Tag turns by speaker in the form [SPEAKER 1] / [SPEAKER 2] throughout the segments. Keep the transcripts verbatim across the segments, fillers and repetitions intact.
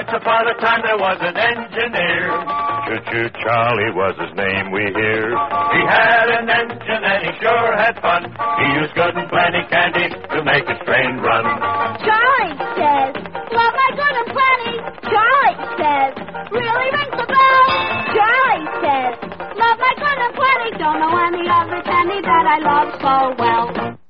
[SPEAKER 1] Once upon a time there was an engineer. Choo-choo Charlie was his name, we hear. He had an engine and he sure had fun. He used good and plenty candy to make his train run.
[SPEAKER 2] Charlie says, love my good and plenty. Charlie says, really rings the bell. Charlie says, love my good and plenty. Don't know any other candy that I love so well.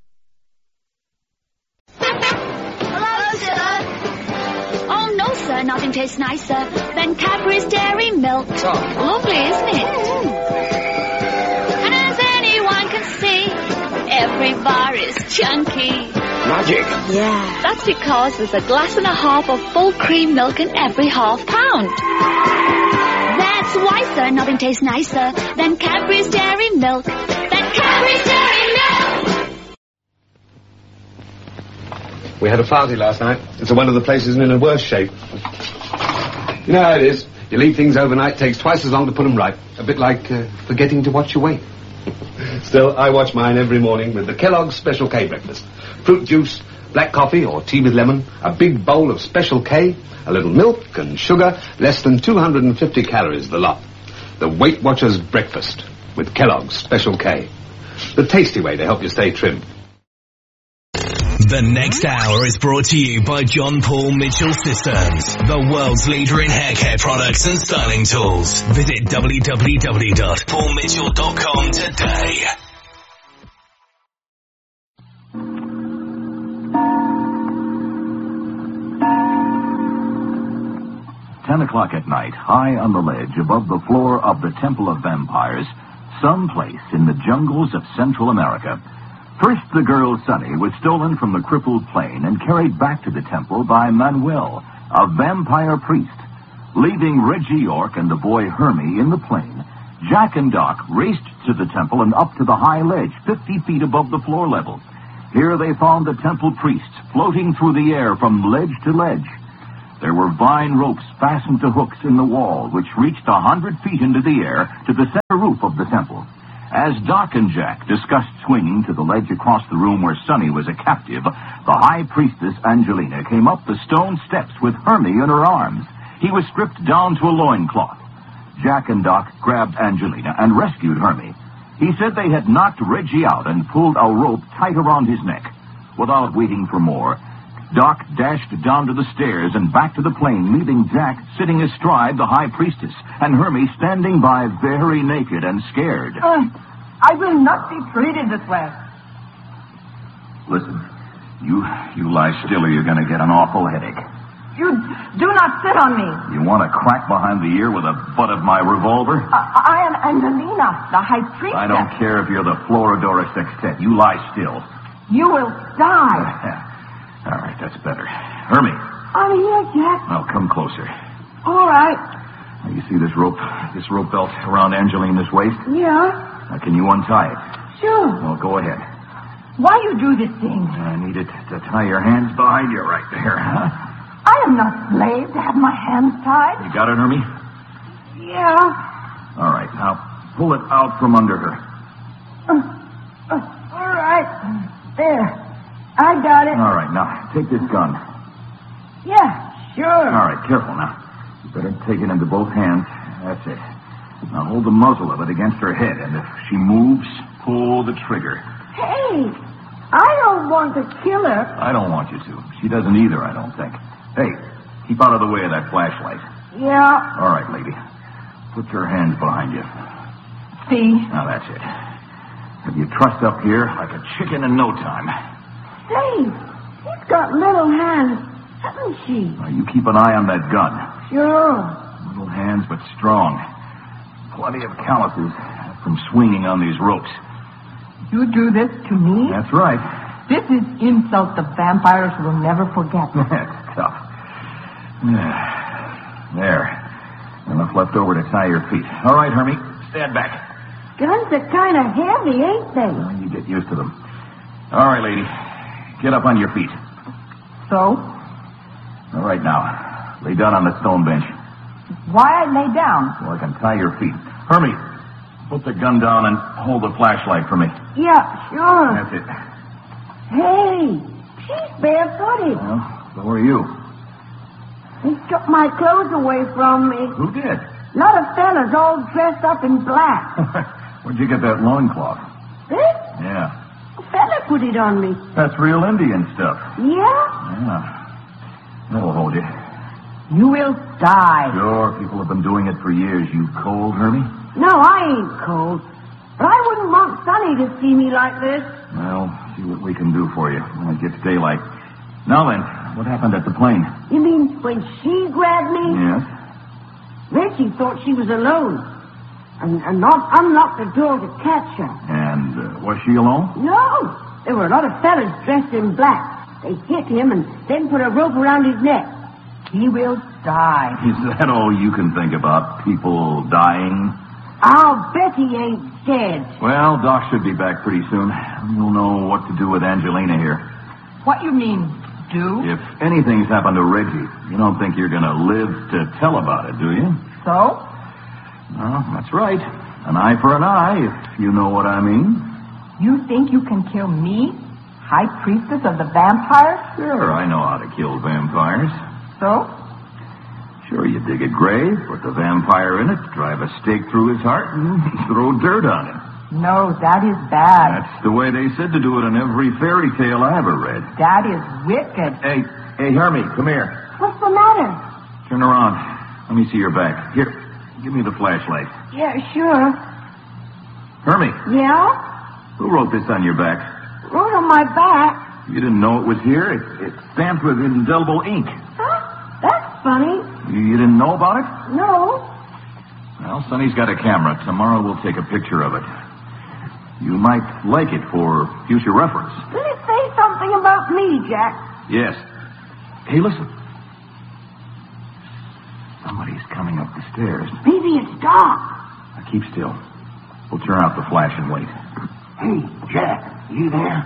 [SPEAKER 3] Hello, sir. Oh, no, sir. Nothing tastes nicer than Cadbury's Dairy Milk.
[SPEAKER 4] Oh.
[SPEAKER 3] Lovely, isn't it? Mm. And as anyone can see, every bar is chunky.
[SPEAKER 4] Magic.
[SPEAKER 3] Yeah. That's because there's a glass and a half of full cream milk in every half pound. That's why, sir, nothing tastes nicer than Cadbury's Dairy Milk. Than Cadbury's Dairy Milk!
[SPEAKER 4] We had a party last night. It's one of the places in a worse shape. You know how it is. You leave things overnight, it takes twice as long to put them right. A bit like uh, forgetting to watch your weight. Still, I watch mine every morning with the Kellogg's Special K breakfast. Fruit juice, black coffee or tea with lemon, a big bowl of Special K, a little milk and sugar, less than two hundred fifty calories the lot. The Weight Watchers breakfast with Kellogg's Special K. The tasty way to help you stay trim.
[SPEAKER 5] The next hour is brought to you by John Paul Mitchell Systems, the world's leader in hair care products and styling tools. Visit w w w dot paul mitchell dot com today.
[SPEAKER 6] Ten o'clock at night, high on the ledge above the floor of the Temple of Vampires, someplace in the jungles of Central America. First, the girl Sunny was stolen from the crippled plane and carried back to the temple by Manuel, a vampire priest. Leaving Reggie York and the boy Hermie in the plane, Jack and Doc raced to the temple and up to the high ledge, fifty feet above the floor level. Here they found the temple priests floating through the air from ledge to ledge. There were vine ropes fastened to hooks in the wall, which reached a hundred feet into the air to the center roof of the temple. As Doc and Jack discussed swinging to the ledge across the room where Sunny was a captive, the high priestess Angelina came up the stone steps with Hermie in her arms. He was stripped down to a loincloth. Jack and Doc grabbed Angelina and rescued Hermie. He said they had knocked Reggie out and pulled a rope tight around his neck. Without waiting for more, Doc dashed down to the stairs and back to the plane, leaving Jack sitting astride the high priestess and Hermie standing by very naked and scared.
[SPEAKER 7] Uh, I will not be treated this way.
[SPEAKER 6] Listen, you you lie still or you're going to get an awful headache.
[SPEAKER 7] You do not sit on me.
[SPEAKER 6] You want to crack behind the ear with the butt of my revolver?
[SPEAKER 7] I, I am Angelina, the high priestess.
[SPEAKER 6] I don't care if you're the Floridora Sextet. You lie still.
[SPEAKER 7] You will die.
[SPEAKER 6] All right, that's better. Hermie.
[SPEAKER 7] I'm here, Jack.
[SPEAKER 6] Now, come closer.
[SPEAKER 7] All right.
[SPEAKER 6] Now, you see this rope, this rope belt around Angelina's waist?
[SPEAKER 7] Yeah.
[SPEAKER 6] Now, can you untie it?
[SPEAKER 7] Sure.
[SPEAKER 6] Well, go ahead.
[SPEAKER 7] Why you do this thing?
[SPEAKER 6] I need it to tie your hands behind you right there, huh?
[SPEAKER 7] I am not slave to have my hands tied.
[SPEAKER 6] You got it, Hermie?
[SPEAKER 7] Yeah.
[SPEAKER 6] All right, now, pull it out from under her.
[SPEAKER 7] Uh, uh, all right. There. I got it.
[SPEAKER 6] All right, now, take this gun.
[SPEAKER 7] Yeah, sure.
[SPEAKER 6] All right, careful now. You better take it into both hands. That's it. Now hold the muzzle of it against her head, and if she moves, pull the trigger.
[SPEAKER 7] Hey, I don't want to kill her.
[SPEAKER 6] I don't want you to. She doesn't either, I don't think. Hey, keep out of the way of that flashlight.
[SPEAKER 7] Yeah.
[SPEAKER 6] All right, lady. Put your hands behind you.
[SPEAKER 7] See?
[SPEAKER 6] Now, that's it. Have you trussed up here like a chicken in no time.
[SPEAKER 7] Say, she's got little hands, hasn't she?
[SPEAKER 6] Now, you keep an eye on that gun.
[SPEAKER 7] Sure.
[SPEAKER 6] Little hands, but strong. Plenty of calluses from swinging on these ropes.
[SPEAKER 7] You do this to me?
[SPEAKER 6] That's right.
[SPEAKER 7] This is insult the vampires will never forget.
[SPEAKER 6] That's tough. There. Enough left over to tie your feet. All right, Hermie. Stand back.
[SPEAKER 7] Guns are kind of heavy, ain't they?
[SPEAKER 6] Well, you get used to them. All right, lady. Get up on your feet.
[SPEAKER 7] So?
[SPEAKER 6] All right, now. Lay down on the stone bench.
[SPEAKER 7] Why I lay down?
[SPEAKER 6] So I can tie your feet. Hermie, put the gun down and hold the flashlight for me.
[SPEAKER 7] Yeah, sure.
[SPEAKER 6] That's it.
[SPEAKER 7] Hey, she's barefooted.
[SPEAKER 6] Well, so are you.
[SPEAKER 7] He took my clothes away from me.
[SPEAKER 6] Who did?
[SPEAKER 7] A lot of fellas all dressed up in black.
[SPEAKER 6] Where'd you get that loincloth?
[SPEAKER 7] This?
[SPEAKER 6] Yeah.
[SPEAKER 7] A fella put it on me.
[SPEAKER 6] That's real Indian stuff.
[SPEAKER 7] Yeah?
[SPEAKER 6] Yeah. That'll hold you.
[SPEAKER 7] You will die.
[SPEAKER 6] Sure, people have been doing it for years. You cold, Herbie?
[SPEAKER 7] No, I ain't cold. But I wouldn't want Sonny to see me like this.
[SPEAKER 6] Well, see what we can do for you when it gets daylight. Now then, what happened at the plane?
[SPEAKER 7] You mean when she grabbed me?
[SPEAKER 6] Yes.
[SPEAKER 7] Reggie thought she was alone. And, and not unlocked the door to catch her.
[SPEAKER 6] And uh, was she alone?
[SPEAKER 7] No. There were a lot of fellas dressed in black. They hit him and then put a rope around his neck. He will die.
[SPEAKER 6] Is that all you can think about? People dying?
[SPEAKER 7] I'll bet he ain't dead.
[SPEAKER 6] Well, Doc should be back pretty soon. We'll know what to do with Angelina here.
[SPEAKER 7] What you mean, do?
[SPEAKER 6] If anything's happened to Reggie, you don't think you're going to live to tell about it, do you?
[SPEAKER 7] So?
[SPEAKER 6] Well, that's right. An eye for an eye, if you know what I mean.
[SPEAKER 7] You think you can kill me, High Priestess of the Vampires?
[SPEAKER 6] Sure, I know how to kill vampires.
[SPEAKER 7] So?
[SPEAKER 6] Sure, you dig a grave, put the vampire in it, drive a stake through his heart, and throw dirt on him.
[SPEAKER 7] No, that is bad.
[SPEAKER 6] That's the way they said to do it in every fairy tale I ever read.
[SPEAKER 7] That is wicked.
[SPEAKER 6] Hey, hey, Hermie, come here.
[SPEAKER 7] What's the matter?
[SPEAKER 6] Turn around. Let me see your back. Here, give me the flashlight.
[SPEAKER 7] Yeah, sure.
[SPEAKER 6] Hermie,
[SPEAKER 7] Yeah?
[SPEAKER 6] who wrote this on your back?
[SPEAKER 7] Wrote on my back.
[SPEAKER 6] You didn't know it was here? It, it's stamped with indelible ink.
[SPEAKER 7] Huh? That's funny.
[SPEAKER 6] You, you didn't know about it?
[SPEAKER 7] No.
[SPEAKER 6] Well, Sonny's got a camera. Tomorrow we'll take a picture of it. You might like it for future reference.
[SPEAKER 7] Did it say something about me, Jack?
[SPEAKER 6] Yes. Hey, listen. Somebody's coming up the stairs.
[SPEAKER 7] Maybe it's Doc.
[SPEAKER 6] Now, keep still. We'll turn out the flash and wait.
[SPEAKER 8] Hey, Jack, you there?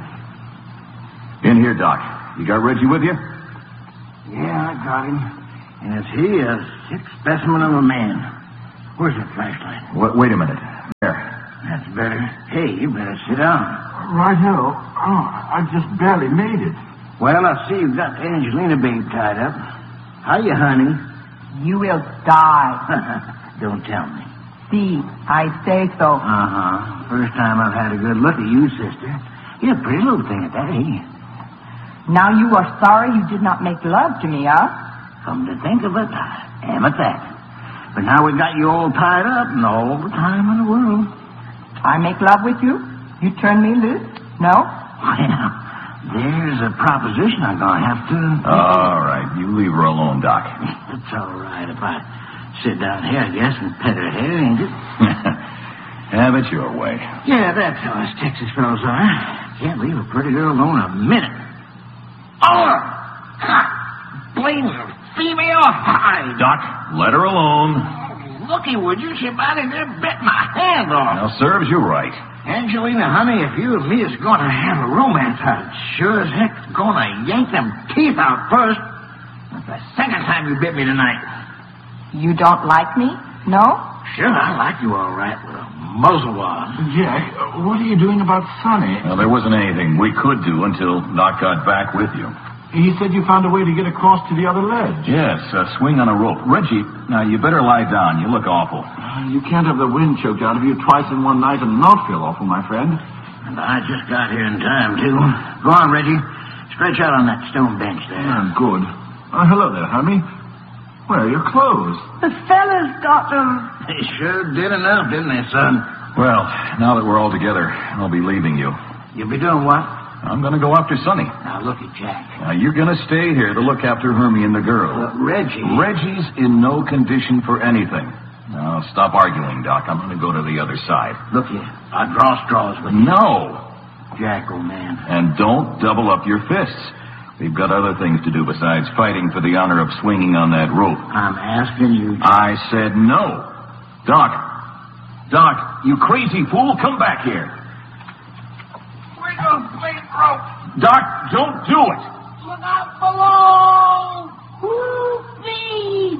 [SPEAKER 6] In here, Doc. You got Reggie with you?
[SPEAKER 8] Yeah, I got him. And it's he, a sick specimen of a man. Where's the flashlight?
[SPEAKER 6] Wait, wait a minute. There.
[SPEAKER 8] That's better. Hey, you better sit down.
[SPEAKER 9] Righto. Oh, I just barely made it.
[SPEAKER 8] Well, I see you've got Angelina babe tied up. Hiya, honey.
[SPEAKER 7] You will die.
[SPEAKER 8] Don't tell me.
[SPEAKER 7] See, I say so.
[SPEAKER 8] Uh-huh. First time I've had a good look at you, sister. You're a pretty little thing at that age.
[SPEAKER 7] Now you are sorry you did not make love to me, huh?
[SPEAKER 8] Come to think of it, I am at that. But now we've got you all tied up and all the time in the world.
[SPEAKER 7] I make love with you? You turn me loose? No?
[SPEAKER 8] Well, there's a proposition I'm going to have to...
[SPEAKER 6] All right. You leave her alone, Doc.
[SPEAKER 8] It's all right if I sit down here, I guess, and pet her hair, ain't it?
[SPEAKER 6] Have it your way.
[SPEAKER 8] Yeah, that's how us Texas fellows are. Can't leave a pretty girl alone a minute. Oh! Blame her. Female hide.
[SPEAKER 6] Doc, let her alone.
[SPEAKER 8] Looky, would you? She might have bit my hand off.
[SPEAKER 6] Now, serves you right.
[SPEAKER 8] Angelina, honey, if you and me is going to have a romance, I'm sure as heck going to yank them teeth out first. That's the second time you bit me tonight.
[SPEAKER 7] You don't like me? No?
[SPEAKER 8] Sure, I like you all right with a muzzle on.
[SPEAKER 9] Jack, what are you doing about Sonny?
[SPEAKER 6] Well, there wasn't anything we could do until Doc got back with you.
[SPEAKER 9] He said you found a way to get across to the other ledge.
[SPEAKER 6] Yes, a swing on a rope. Reggie, now you better lie down. You look awful.
[SPEAKER 9] You can't have the wind choked out of you twice in one night and not feel awful, my friend.
[SPEAKER 8] And I just got here in time, too. Go on, Reggie. Stretch out on that stone bench there.
[SPEAKER 9] Oh, good. Oh, hello there, Hermie. Where are your clothes?
[SPEAKER 7] The fellas got them.
[SPEAKER 8] They sure did enough, didn't they, son?
[SPEAKER 6] Well, now that we're all together, I'll be leaving you.
[SPEAKER 8] You'll be doing what?
[SPEAKER 6] I'm going to go after Sonny.
[SPEAKER 8] Now, look at Jack.
[SPEAKER 6] Now, you're going to stay here to look after Hermie and the girl.
[SPEAKER 8] Uh, Reggie.
[SPEAKER 6] Reggie's in no condition for anything. Now, stop arguing, Doc. I'm going to go to the other side.
[SPEAKER 8] Look here. I'll draw straws with you.
[SPEAKER 6] No.
[SPEAKER 8] Jack, old man.
[SPEAKER 6] And don't double up your fists. We've got other things to do besides fighting for the honor of swinging on that rope.
[SPEAKER 8] I'm asking you, Jack.
[SPEAKER 6] I said no. Doc. Doc, you crazy fool, come back here.
[SPEAKER 8] Where's those blade rope?
[SPEAKER 6] Doc, don't do it.
[SPEAKER 8] Look out below! Woo, me!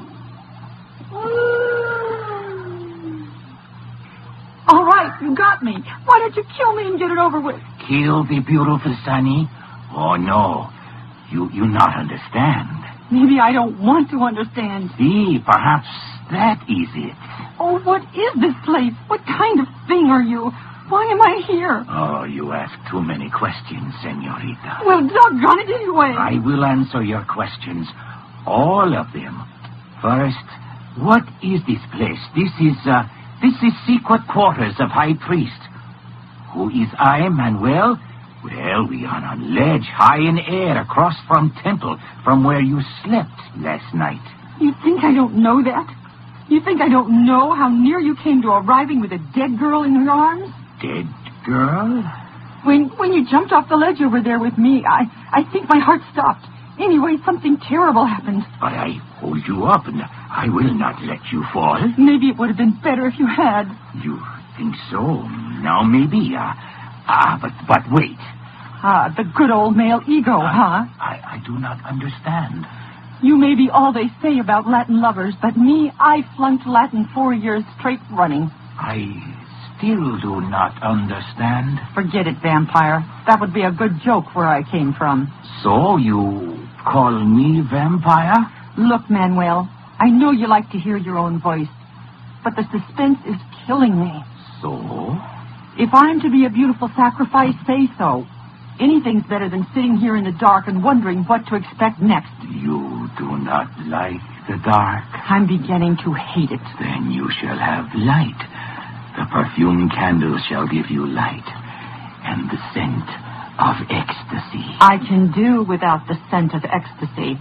[SPEAKER 8] Woo!
[SPEAKER 7] All right, you got me. Why don't you kill me and get it over with?
[SPEAKER 8] Kill the beautiful Sonny? Oh, no. You you not understand.
[SPEAKER 7] Maybe I don't want to understand.
[SPEAKER 8] See, perhaps that is it.
[SPEAKER 7] Oh, what is this place? What kind of thing are you? Why am I here?
[SPEAKER 8] Oh, you ask too many questions, senorita.
[SPEAKER 7] Well, doggone it anyway.
[SPEAKER 8] I will answer your questions, all of them. First, what is this place? This is, uh, this is secret quarters of High Priest. Who is I, Manuel? Well, we are on a ledge high in air across from Temple, from where you slept last night.
[SPEAKER 7] You think I don't know that? You think I don't know how near you came to arriving with a dead girl in your arms?
[SPEAKER 8] Dead girl?
[SPEAKER 7] When when you jumped off the ledge over there with me, I, I think my heart stopped. Anyway, something terrible happened.
[SPEAKER 8] But I hold you up, and I will not let you fall.
[SPEAKER 7] Maybe it would have been better if you had.
[SPEAKER 8] You think so? Now, maybe. Uh, ah, but, but wait.
[SPEAKER 7] Ah, the good old male ego,
[SPEAKER 8] uh,
[SPEAKER 7] huh?
[SPEAKER 8] I, I do not understand.
[SPEAKER 7] You may be all they say about Latin lovers, but me, I flunked Latin four years straight running.
[SPEAKER 8] I still do not understand.
[SPEAKER 7] Forget it, vampire. That would be a good joke where I came from.
[SPEAKER 8] So, you call me vampire?
[SPEAKER 7] Look, Manuel, I know you like to hear your own voice, but the suspense is killing me.
[SPEAKER 8] So?
[SPEAKER 7] If I'm to be a beautiful sacrifice, say so. Anything's better than sitting here in the dark and wondering what to expect next.
[SPEAKER 8] You do not like the dark?
[SPEAKER 7] I'm beginning to hate it.
[SPEAKER 8] Then you shall have light. The perfume candles shall give you light. And the scent of ecstasy.
[SPEAKER 7] I can do without the scent of ecstasy.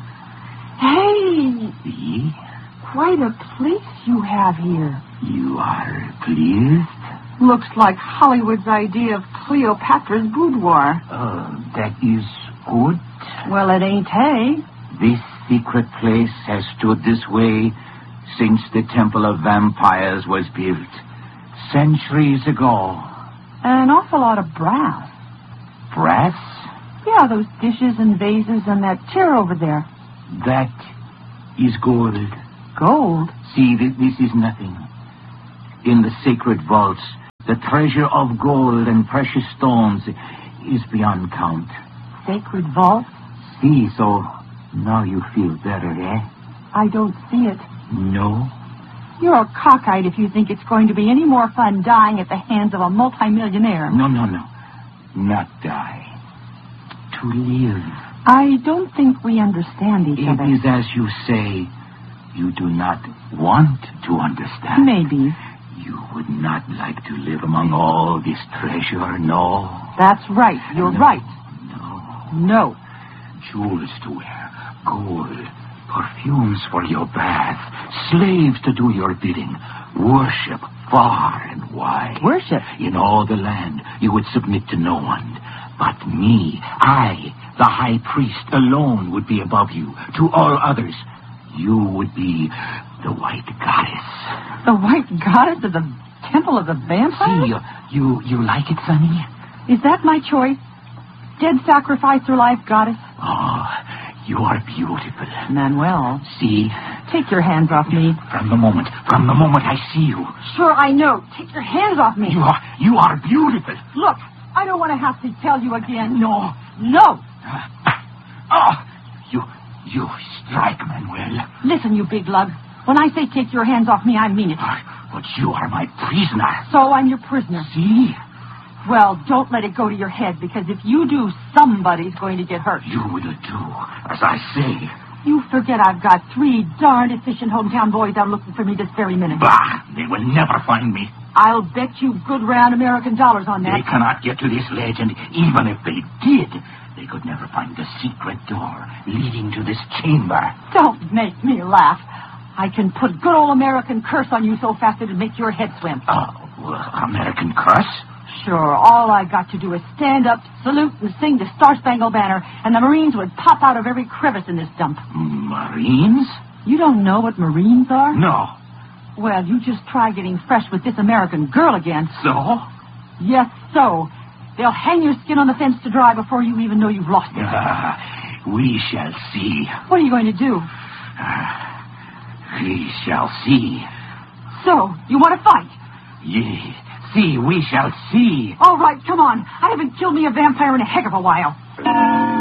[SPEAKER 7] Hey!
[SPEAKER 8] See?
[SPEAKER 7] Quite a place you have here.
[SPEAKER 8] You are pleased?
[SPEAKER 7] Looks like Hollywood's idea of Cleopatra's boudoir.
[SPEAKER 8] Oh, that is good.
[SPEAKER 7] Well, it ain't, hey?
[SPEAKER 8] This secret place has stood this way since the Temple of Vampires was built. Centuries ago.
[SPEAKER 7] An awful lot of brass.
[SPEAKER 8] Brass?
[SPEAKER 7] Yeah, those dishes and vases and that chair over there.
[SPEAKER 8] That is gold.
[SPEAKER 7] Gold?
[SPEAKER 8] See, th- this is nothing. In the sacred vaults, the treasure of gold and precious stones is beyond count.
[SPEAKER 7] Sacred vault?
[SPEAKER 8] See, so now you feel better, eh?
[SPEAKER 7] I don't see it.
[SPEAKER 8] No?
[SPEAKER 7] You're cockeyed if you think it's going to be any more fun dying at the hands of a multimillionaire.
[SPEAKER 8] No, no, no. Not die. To live.
[SPEAKER 7] I don't think we understand each
[SPEAKER 8] it
[SPEAKER 7] other.
[SPEAKER 8] It is as you say, you do not want to understand.
[SPEAKER 7] Maybe.
[SPEAKER 8] You would not like to live among all this treasure, no?
[SPEAKER 7] That's right. You're
[SPEAKER 8] no,
[SPEAKER 7] right.
[SPEAKER 8] No.
[SPEAKER 7] No.
[SPEAKER 8] Jewels to wear, gold, perfumes for your bath, slaves to do your bidding, worship far and wide.
[SPEAKER 7] Worship?
[SPEAKER 8] In all the land, you would submit to no one. But me, I, the high priest alone would be above you. To all others, you would be the white goddess.
[SPEAKER 7] The white goddess of the Temple of the Vampires?
[SPEAKER 8] See, you, you like it, Sonny?
[SPEAKER 7] Is that my choice? Dead sacrifice or life goddess?
[SPEAKER 8] Oh, you are beautiful.
[SPEAKER 7] Manuel.
[SPEAKER 8] See?
[SPEAKER 7] Take your hands off me.
[SPEAKER 8] From the moment, from the moment I see you.
[SPEAKER 7] Sure, I know. Take your hands off me.
[SPEAKER 8] You are, you are beautiful.
[SPEAKER 7] Look, I don't want to have to tell you again.
[SPEAKER 8] No.
[SPEAKER 7] No.
[SPEAKER 8] Uh, oh, you, you strike, Manuel.
[SPEAKER 7] Listen, you big lug. When I say take your hands off me, I mean it.
[SPEAKER 8] Uh, but you are my prisoner.
[SPEAKER 7] So I'm your prisoner.
[SPEAKER 8] See?
[SPEAKER 7] Well, don't let it go to your head, because if you do, somebody's going to get hurt.
[SPEAKER 8] You will do as I say.
[SPEAKER 7] You forget I've got three darn efficient hometown boys out looking for me this very minute.
[SPEAKER 8] Bah! They will never find me.
[SPEAKER 7] I'll bet you good round American dollars on that.
[SPEAKER 8] They cannot get to this ledge, and even if they did, they could never find the secret door leading to this chamber.
[SPEAKER 7] Don't make me laugh. I can put good old American curse on you so fast it'd make your head swim.
[SPEAKER 8] Uh, well, American curse?
[SPEAKER 7] Sure, all I got to do is stand up, salute, and sing the Star-Spangled Banner, and the Marines would pop out of every crevice in this dump.
[SPEAKER 8] Marines?
[SPEAKER 7] You don't know what Marines are?
[SPEAKER 8] No.
[SPEAKER 7] Well, you just try getting fresh with this American girl again.
[SPEAKER 8] So?
[SPEAKER 7] Yes, so. They'll hang your skin on the fence to dry before you even know you've lost it.
[SPEAKER 8] Uh, we shall see.
[SPEAKER 7] What are you going to do?
[SPEAKER 8] Uh, we shall see.
[SPEAKER 7] So, you want to fight?
[SPEAKER 8] Yes. See, we shall see.
[SPEAKER 7] All right, come on. I haven't killed me a vampire in a heck of a while.